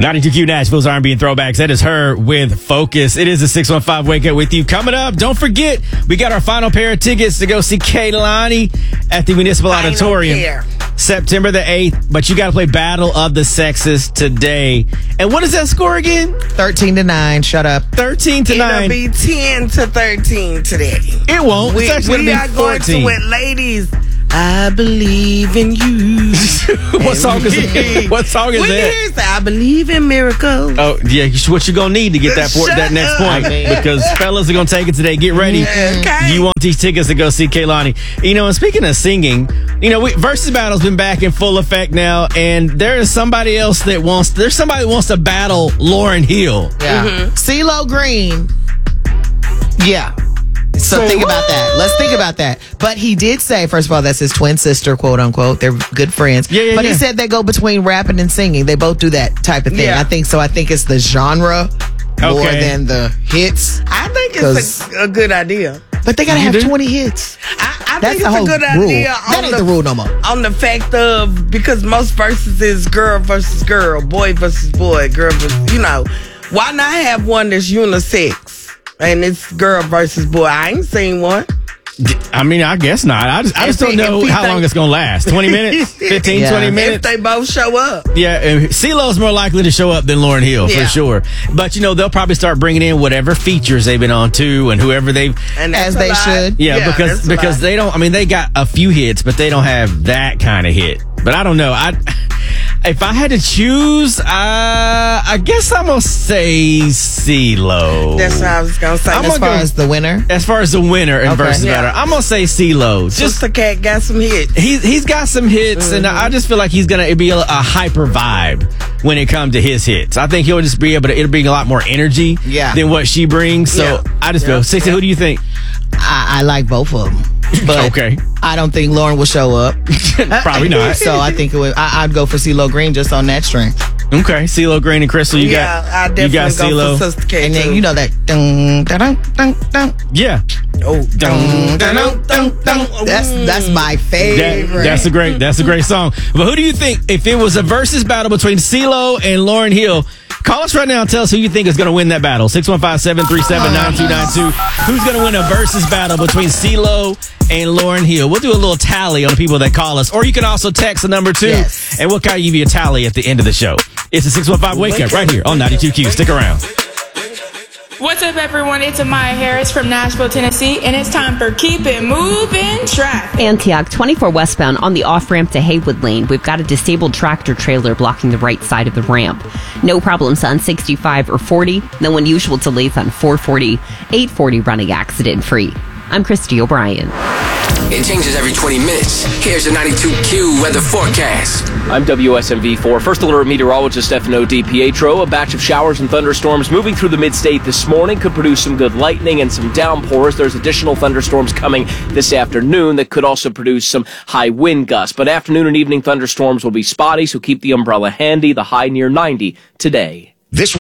92Q Nashville's R&B and Throwbacks. That is her with Focus. It is the 615 Wake Up with you. Coming up, don't forget, we got our final pair of tickets to go see Kehlani at the Municipal Auditorium. September the 8th. But you got to play Battle of the Sexes today. And what is that score again? 13-9. Shut up. 13-9. It'll be 10-13 today. It won't. We It's are going to it, ladies. I believe in you. What song is it? What song is that? I believe in miracles. Oh, yeah. What you going to need to get that next point. Because fellas are going to take it today. Get ready. Okay. You want these tickets to go see Kehlani. You know, and speaking of singing, you know, Versus Battle's been back in full effect now. And there is somebody else that wants to battle Lauryn Hill. Yeah. CeeLo Green. Yeah. So think about that. Let's think about that. But he did say, first of all, that's his twin sister, quote unquote. They're good friends. But he said they go between rapping and singing. They both do that type of thing. Yeah. I think so. I think it's the genre more than the hits. I think it's a good idea. But they got to have 20 hits. I That's think the it's whole a good rule. idea. That ain't the rule no more. On the fact of, because most verses is girl versus girl, boy versus boy, girl versus, why not have one that's unisex? And it's girl versus boy. I ain't seen one. I mean, I guess not. I just don't know how long it's going to last. 20 minutes? 15, 20 minutes? If they both show up. Yeah, and CeeLo's more likely to show up than Lauryn Hill, for sure. But, they'll probably start bringing in whatever features they've been on, too, and whoever they've... And as they should. Yeah, because they don't... I mean, they got a few hits, but they don't have that kind of hit. But I don't know. If I had to choose, I guess I'm going to say CeeLo. That's what I was going to say. As far as the winner in Versus Battle, I'm going to say CeeLo. Just the cat got some hits. He's got some hits, and I just feel like he's going to be a hyper vibe when it comes to his hits. I think he'll just be able to, it'll bring a lot more energy than what she brings. So I just feel, 60, who do you think? I like both of them. But I don't think Lauryn will show up. Probably not. So I think I'd go for CeeLo Green just on that string. Okay, CeeLo Green and Crystal, you got CeeLo. For Sister K and then too. that dun, dun, dun, dun. Yeah. Oh, dun, dun, dun, dun, dun. That's my favorite. That's a great song. But who do you think, if it was a versus battle between CeeLo and Lauryn Hill, call us right now and tell us who you think is going to win that battle. 615-737-9292. Who's going to win a versus battle between CeeLo and Lauryn Hill? We'll do a little tally on the people that call us. Or you can also text the number 2. Yes. And we'll give you a tally at the end of the show. It's the 615 Wake Up right here on 92Q. Stick around. What's up, everyone? It's Amaya Harris from Nashville, Tennessee, and it's time for Keep It Moving Traffic. Antioch 24 westbound on the off-ramp to Haywood Lane. We've got a disabled tractor trailer blocking the right side of the ramp. No problems on 65 or 40. No unusual delays on 440, 840 running accident-free. I'm Christy O'Brien. It changes every 20 minutes. Here's your 92Q weather forecast. I'm WSMV4 First Alert Meteorologist Stefano DiPietro. A batch of showers and thunderstorms moving through the mid-state this morning could produce some good lightning and some downpours. There's additional thunderstorms coming this afternoon that could also produce some high wind gusts. But afternoon and evening thunderstorms will be spotty, so keep the umbrella handy. The high near 90 today.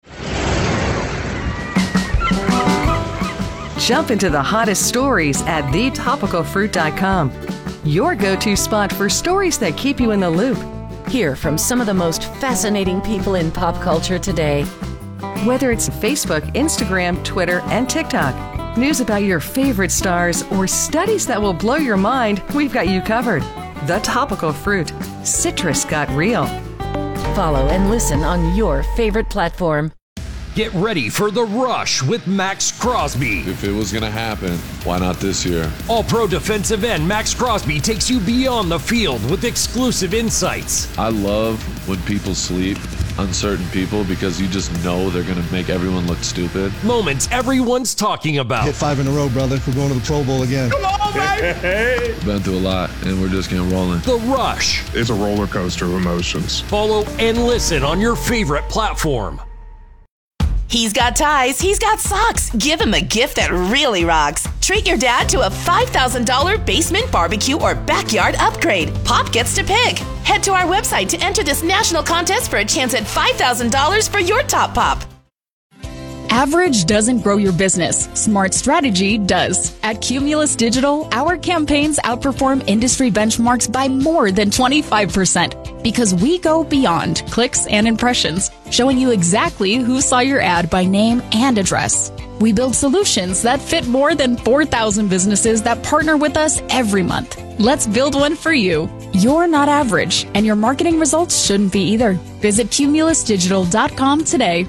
Jump into the hottest stories at thetopicalfruit.com. Your go-to spot for stories that keep you in the loop. Hear from some of the most fascinating people in pop culture today. Whether it's Facebook, Instagram, Twitter, and TikTok, news about your favorite stars, or studies that will blow your mind, we've got you covered. The Topical Fruit. Citrus got real. Follow and listen on your favorite platform. Get ready for The Rush with Max Crosby. If it was going to happen, why not this year? All-Pro defensive end Max Crosby takes you beyond the field with exclusive insights. I love when people sleep, uncertain people, because you just know they're going to make everyone look stupid. Moments everyone's talking about. Hit 5 in a row, brother. We're going to the Pro Bowl again. Come on, baby! Been through a lot, and we're just getting rolling. The Rush. It's a roller coaster of emotions. Follow and listen on your favorite platform. He's got ties, he's got socks. Give him a gift that really rocks. Treat your dad to a $5,000 basement barbecue or backyard upgrade. Pop gets to pick. Head to our website to enter this national contest for a chance at $5,000 for your top pop. Average doesn't grow your business. Smart strategy does. At Cumulus Digital, our campaigns outperform industry benchmarks by more than 25% because we go beyond clicks and impressions, showing you exactly who saw your ad by name and address. We build solutions that fit more than 4,000 businesses that partner with us every month. Let's build one for you. You're not average, and your marketing results shouldn't be either. Visit cumulusdigital.com today.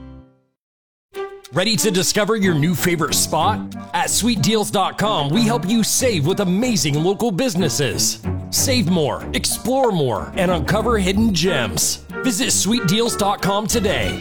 Ready to discover your new favorite spot? At sweetdeals.com, we help you save with amazing local businesses. Save more, explore more, and uncover hidden gems. Visit sweetdeals.com today.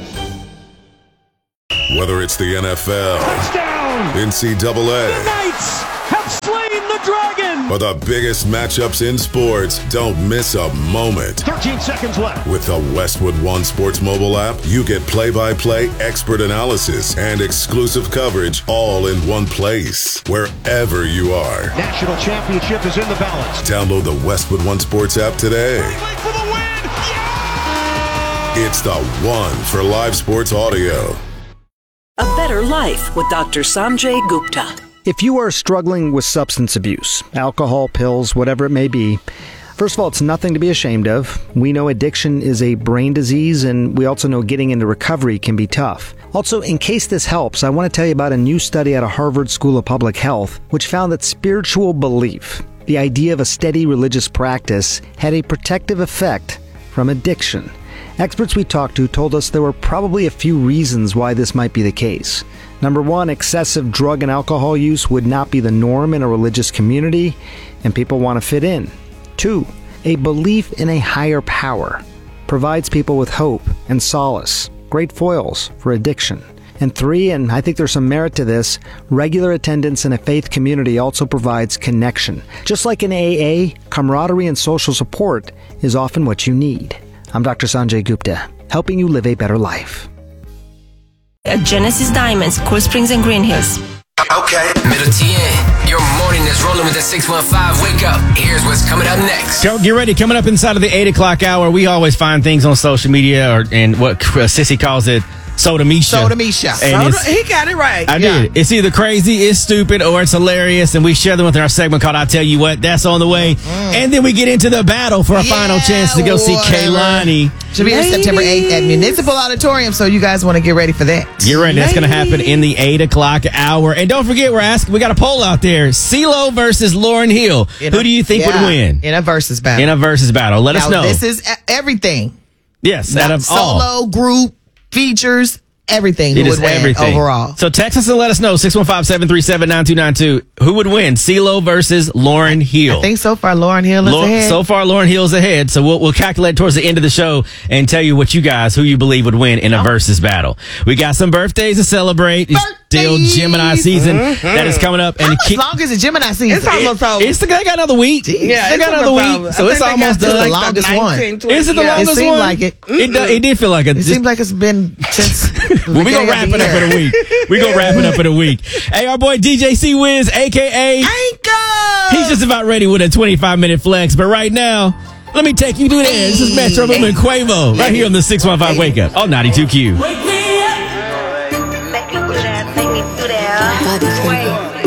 Whether it's the NFL, touchdown, NCAA, the Knights have slain the dragon, or the biggest matchups in sports, don't miss a moment. 13 seconds left. With the Westwood One Sports mobile app, you get play-by-play expert analysis and exclusive coverage all in one place, wherever you are. National championship is in the balance. Download the Westwood One Sports app today. For the win! Yeah! It's the one for live sports audio. A better life with Dr. Sanjay Gupta. If you are struggling with substance abuse, alcohol, pills, whatever it may be, first of all, it's nothing to be ashamed of. We know addiction is a brain disease, and we also know getting into recovery can be tough. Also, in case this helps, I want to tell you about a new study out of Harvard School of Public Health, which found that spiritual belief, the idea of a steady religious practice, had a protective effect from addiction. Experts we talked to told us there were probably a few reasons why this might be the case. Number one, excessive drug and alcohol use would not be the norm in a religious community, and people want to fit in. Two, a belief in a higher power provides people with hope and solace, great foils for addiction. And three, and I think there's some merit to this, regular attendance in a faith community also provides connection. Just like in AA, camaraderie and social support is often what you need. I'm Dr. Sanjay Gupta, helping you live a better life. At Genesis Diamonds, Cool Springs and Green Hills. Okay. Middle TN. Your morning is rolling with the 615 Wake Up. Here's what's coming up next. Get ready. Coming up inside of the 8 o'clock hour, we always find things on social media, and what Sissy calls it, Soda Misha. He got it right. I did. It's either crazy, it's stupid, or it's hilarious, and we share them with our segment called I Tell You What. That's on the way. And then we get into the battle for a final chance to go see Kehlani. Should be here September 8th at Municipal Auditorium, so you guys want to get ready for that. Get ready. That's going to happen in the 8 o'clock hour. And don't forget, we got a poll out there. CeeLo versus Lauryn Hill. Who do you think would win? In a versus battle. Let us know. This is everything. Yes, out of all. Solo, group, features, everything. Who would win overall? So text us and let us know, 615-737-9292. Who would win, CeeLo versus Lauryn Hill? I think so far Lauryn Hill is ahead. So far Lauryn Hill's ahead. So we'll calculate towards the end of the show and tell you who you believe would win in a versus battle. We got some birthdays to celebrate. It's still Gemini season that is coming up. And how long is it Gemini season? It's almost over. They got another week. Yeah, they got another week. So it's almost done. The longest one. Is it the longest one? It seemed like it. It did feel like it. It seems like it's been since. Well, we're going to wrap it up in a week. We're going to wrap it up in a week. Hey, our boy DJ C-Wiz, a.k.a. Anchor. He's just about ready with a 25-minute flex. But right now, let me take you through there. This is Metro Boomin and Quavo right here on the 615 Wake Up on 92Q. Wake me up.